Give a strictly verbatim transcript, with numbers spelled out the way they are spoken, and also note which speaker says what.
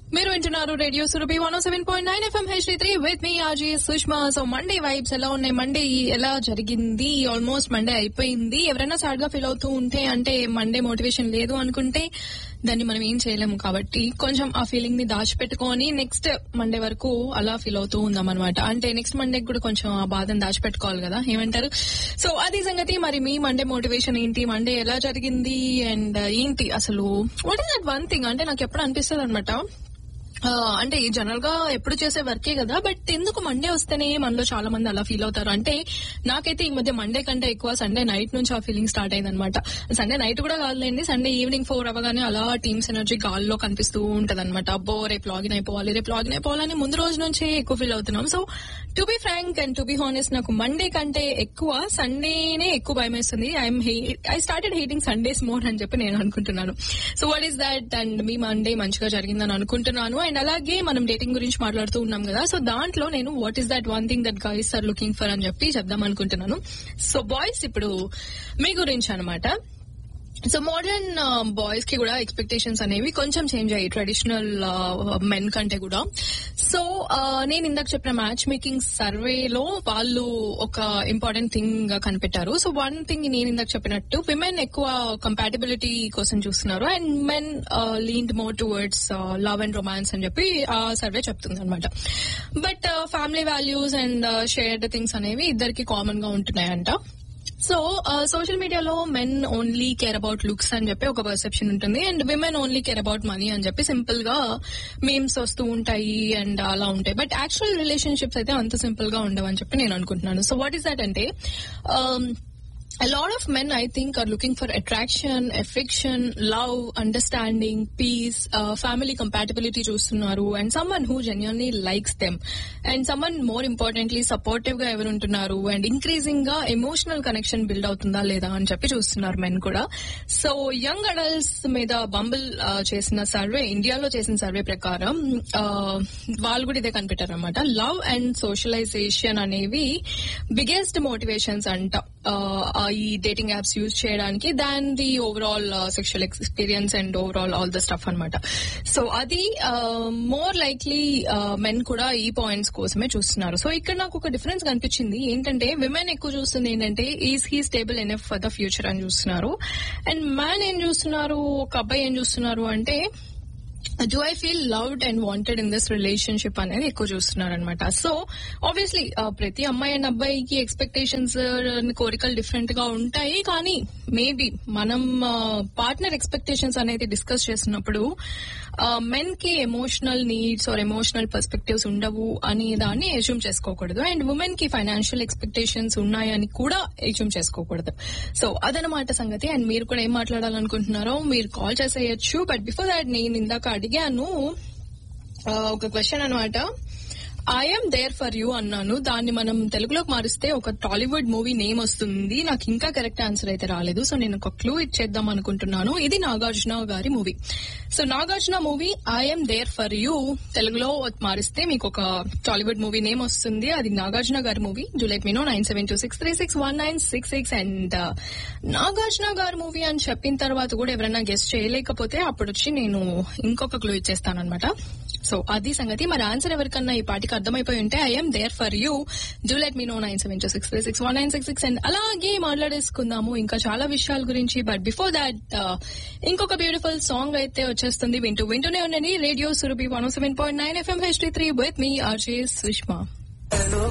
Speaker 1: మీరు వింటున్నారు radio Surabhi one seven point nine FM H three with me RG Sushma. So Monday vibes ఎలా ఉన్నాయి, Monday ఎలా జరిగింది, ఆల్మోస్ట్ మండే అయిపోయింది. ఎవరైనా సాడ్ గా ఫీల్ అవుతూ ఉంటే, అంటే మండే మోటివేషన్ లేదు అనుకుంటే దాన్ని మనం ఏం చేయలేము. కాబట్టి కొంచెం ఆ ఫీలింగ్ ని దాచిపెట్టుకొని నెక్స్ట్ మండే వరకు అలా ఫీల్ అవుతూ ఉందాం అనమాట. అంటే నెక్స్ట్ మండే కూడా కొంచెం ఆ బాధను దాచిపెట్టుకోవాలి కదా, ఏమంటారు? సో అది సంగతి. మరి మీ మండే మోటివేషన్ ఏంటి, మండే ఎలా జరిగింది, అండ్ ఏంటి అసలు what is that one thing? అంటే నాకు ఎప్పుడు అనిపిస్తుంది అనమాట, అంటే జనరల్ గా ఎప్పుడు చేసే వర్కే కదా, బట్ ఎందుకు మండే వస్తేనే మనలో చాలా మంది అలా ఫీల్ అవుతారు. అంటే నాకైతే ఈ మధ్య మండే కంటే ఎక్కువ సండే నైట్ నుంచి ఆ ఫీలింగ్ స్టార్ట్ అయింది అనమాట. సండే నైట్ కూడా కాదులేండి, సండే ఈవినింగ్ ఫోర్ అవ్వగానే అలా టీమ్స్ ఎనర్జీ గాల్లో కనిపిస్తూ ఉంటది అనమాట. అబ్బో రేపు లాగిన్ అయిపోవాలి, రేపు లాగిన్ అయిపోవాలని ముందు రోజు నుంచే ఎక్కువ ఫీల్ అవుతున్నాం. So to be frank and to be honest, నాకు మండే కంటే ఎక్కువ సండేనే ఎక్కువ భయం వేస్తుంది. I'm I started hating Sundays more అని చెప్పి నేను అనుకుంటున్నాను. So what is that? And me Monday మంచిగా జరిగిందని అనుకుంటున్నాను. అండ్ అలాగే మనం డేటింగ్ గురించి మాట్లాడుతూ ఉన్నాం కదా, సో దాంట్లో నేను what is that one thing that guys are looking for అని చెప్పి చెప్దాం అనుకుంటున్నాను. సో బాయ్స్, ఇప్పుడు మీ గురించి అనమాట. సో మోడర్న్ బాయ్స్ కి కూడా ఎక్స్పెక్టేషన్స్ అనేవి కొంచెం చేంజ్ అయ్యాయి ట్రెడిషనల్ మెన్ కంటే కూడా. సో నేను ఇందాక చెప్పిన మ్యాచ్ మేకింగ్ సర్వేలో వాళ్ళు ఒక ఇంపార్టెంట్ థింగ్ కనిపెట్టారు. సో వన్ థింగ్ నేను ఇందాక చెప్పినట్టు, విమెన్ ఎక్కువ కంపాటబిలిటీ కోసం చూస్తున్నారు and men leaned more towards love and romance అని చెప్పి ఆ సర్వే చెప్తుంది అనమాట. But family values and shared things అనేవి ఇద్దరికి కామన్ గా ఉంటున్నాయంట. సో సోషల్ మీడియాలో men only care about looks అని చెప్పి ఒక పర్సెప్షన్ ఉంటుంది, and women only care about money అని చెప్పి సింపుల్ గా మీమ్స్ వస్తూ ఉంటాయి అండ్ అలా ఉంటాయి. బట్ యాక్చువల్ రిలేషన్షిప్స్ అయితే అంత సింపుల్ గా ఉండవు అని చెప్పి నేను అనుకుంటున్నాను. సో వాట్ ఈస్ దట్ అంటే, a lot of men I think are looking for attraction, affection, love, understanding, peace, uh, family compatibility చూస్తున్నారు, and someone who genuinely likes them, and someone more importantly supportive గా ఎవరు ఉంటున్నారు, and increasing గా emotional connection build అవుతుందా లేదా అని చెప్పి చూస్తున్నారు మెన్ కూడా. సో యంగ్ అడల్ట్స్ మీద బంబుల్ చేసిన సర్వే, ఇండియాలో చేసిన సర్వే ప్రకారం వాళ్ళు కూడా ఇదే కనిపెట్టారు అనమాట. లవ్ అండ్ సోషలైజేషన్ అనేవి బిగ్గెస్ట్ మోటివేషన్స్ అంట ఈ డేటింగ్ యాప్స్ యూజ్ చేయడానికి, than the overall sexual experience and overall all the stuff అనమాట. సో అది మోర్ లైక్లీ మెన్ కూడా ఈ పాయింట్స్ కోసమే చూస్తున్నారు. సో ఇక్కడ నాకు ఒక డిఫరెన్స్ కనిపించింది. ఏంటంటే విమెన్ ఎక్కువ చూస్తుంది ఏంటంటే, is he stable enough for the future అని చూస్తున్నారు, అండ్ మ్యాన్ ఏం చూస్తున్నారు, ఒక అబ్బాయి ఏం చూస్తున్నారు అంటే, do I feel loved and wanted in this relationship అనేది ఎక్కువ చూస్తున్నారు అనమాట. సో ఆబ్వియస్లీ ప్రతి అమ్మాయి అండ్ అబ్బాయికి ఎక్స్పెక్టేషన్స్, కోరికలు డిఫరెంట్ గా ఉంటాయి. కానీ మేబీ మనం పార్ట్నర్ ఎక్స్పెక్టేషన్స్ అనేది డిస్కస్ చేసినప్పుడు మెన్ కి emotional needs are emotional perspectives ఉండవు అని దాన్ని ఎజ్యూమ్ చేసుకోకూడదు, అండ్ ఉమెన్ కి ఫైనాన్షియల్ ఎక్స్పెక్టేషన్స్ ఉన్నాయని కూడా ఎజ్యూమ్ చేసుకోకూడదు. సో అదనమాట సంగతి. అండ్ మీరు కూడా ఏం మాట్లాడాలనుకుంటున్నారో మీరు కాల్ చేసేయచ్చు. బట్ బిఫోర్ దాట్ నేను ఇందాక అడిగాను ఒక క్వశ్చన్ అనమాట. ఐఎమ్ దేర్ ఫర్ యూ అన్నాను, దాన్ని మనం తెలుగులోకి మారిస్తే ఒక టాలీవుడ్ మూవీ నేమ్ వస్తుంది. నాకు ఇంకా కరెక్ట్ ఆన్సర్ అయితే రాలేదు, సో నేను ఒక క్లూ ఇచ్చేద్దాం అనుకుంటున్నాను. ఇది నాగార్జున గారి movie. So Nagarjuna movie I'm there for you తెలుగులో మారిస్తే మీకు ఒక టాలీవుడ్ మూవీ నేమ్ వస్తుంది. అది నాగార్జున గారి movie. Do let me no nine seven two six three six one nine six six and Nagarjuna గారి మూవీ అని చెప్పిన తర్వాత కూడా ఎవరైనా గెస్ట్ చేయలేకపోతే అప్పుడు వచ్చి నేను ఇంకొక క్లూ ఇచ్చేస్తాను అనమాట. సో అది సంగతి. మరి ఆన్సర్ ఎవరికన్నా ఈ పాటికి అర్థమైపోయి ఉంటే I'm there for you, do let me no nine seven two six three six one nine six six and అలాగే మాట్లాడేసుకుందాము ఇంకా చాలా విషయాల గురించి. బట్ బిఫోర్ దాట్ ఇంకొక బ్యూటిఫుల్ సాంగ్ అయితే వచ్చేస్తుంది. వింటూ వింటూనే ఉండండి radio Surabhi one seven point nine FM H three with me RJ Sushma.